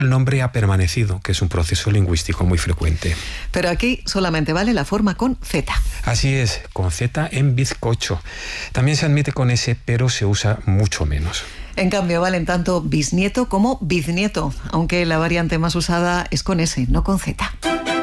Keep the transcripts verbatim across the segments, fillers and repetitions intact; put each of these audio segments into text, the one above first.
el nombre ha permanecido, que es un proceso lingüístico muy frecuente. Pero aquí solamente vale la forma con Z. Así es, con Z en bizcocho. También se admite con S, pero se usa mucho menos. En cambio, valen tanto bisnieto como biznieto, aunque la variante más usada es con S, no con Z.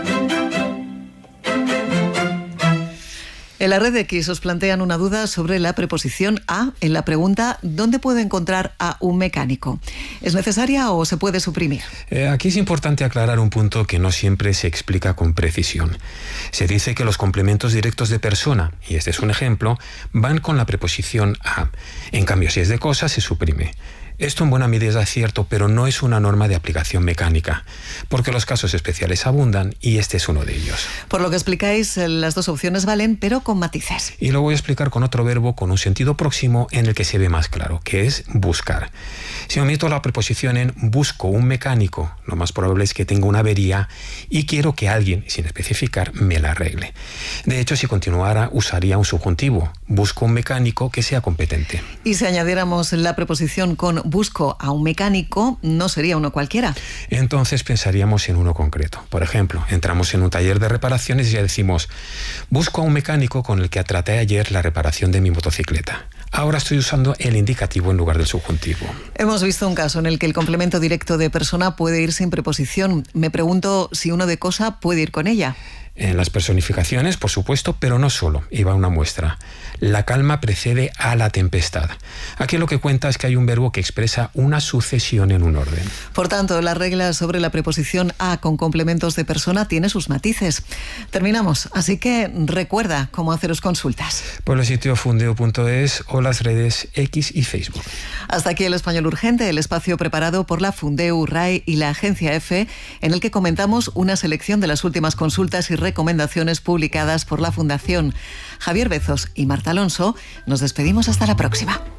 En la red X os plantean una duda sobre la preposición a en la pregunta ¿dónde puedo encontrar a un mecánico? ¿Es necesaria o se puede suprimir? Eh, aquí es importante aclarar un punto que no siempre se explica con precisión. Se dice que los complementos directos de persona, y este es un ejemplo, van con la preposición a. En cambio, si es de cosa, se suprime. Esto en buena medida es cierto, pero no es una norma de aplicación mecánica, porque los casos especiales abundan y este es uno de ellos. Por lo que explicáis, las dos opciones valen, pero con matices. Y lo voy a explicar con otro verbo con un sentido próximo en el que se ve más claro, que es buscar. Si omito la preposición en busco un mecánico, lo más probable es que tenga una avería y quiero que alguien, sin especificar, me la arregle. De hecho, si continuara, usaría un subjuntivo. Busco un mecánico que sea competente. Y si añadiéramos la preposición con busco a un mecánico, no sería uno cualquiera. Entonces pensaríamos en uno concreto. Por ejemplo, entramos en un taller de reparaciones y ya decimos, busco a un mecánico con el que traté ayer la reparación de mi motocicleta. Ahora estoy usando el indicativo en lugar del subjuntivo. Hemos visto un caso en el que el complemento directo de persona puede ir sin preposición. Me pregunto si uno de cosa puede ir con ella. En las personificaciones, por supuesto, pero no solo. Y va una muestra. La calma precede a la tempestad. Aquí lo que cuenta es que hay un verbo que expresa una sucesión en un orden. Por tanto, la regla sobre la preposición a con complementos de persona tiene sus matices. Terminamos, así que recuerda cómo haceros consultas. Por el sitio fundeo punto es o las redes X y Facebook. Hasta aquí el Español Urgente, el espacio preparado por la Fundeu, R A E y la Agencia EFE, en el que comentamos una selección de las últimas consultas y recomendaciones publicadas por la Fundación. Javier Bezos y Marta Alonso, nos despedimos hasta la próxima.